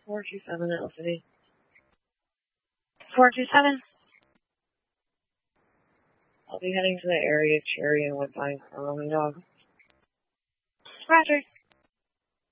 427 L City. 427. I'll be heading to the area of Cherry and Woodbine for a roaming dog. Roger.